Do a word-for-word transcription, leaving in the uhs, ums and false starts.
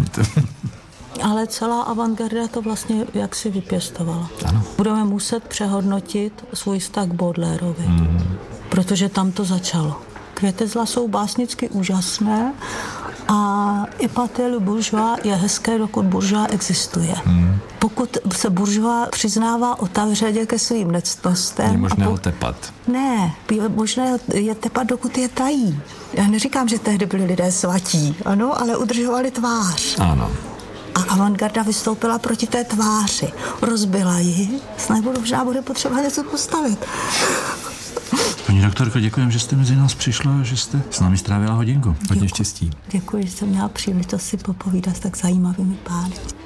Ale celá avantgarda to vlastně jak si vypěstovala. Ano. Budeme muset přehodnotit svůj vztah k Baudelaireovi, mm. protože tam to začalo. Květy zla jsou básnicky úžasné a Épater le bourgeois je hezké, dokud buržoa existuje. Hmm. Pokud se buržoa přiznává otevřeně ke svým nectnostem... Je možné po... ho tepat. Ne, je možné je tepat, dokud je tají. Já neříkám, že tehdy byli lidé svatí, ano, ale udržovali tvář. Ano. A avantgarda vystoupila proti té tváři. Rozbila ji, snad možná bude potřeba něco postavit. Paní doktorko, děkujeme, že jste mezi nás přišla a že jste s námi strávila hodinku. Hodně Děkuji. štěstí. Děkuji, že jsem měla příležitost si popovídat s tak zajímavými pány.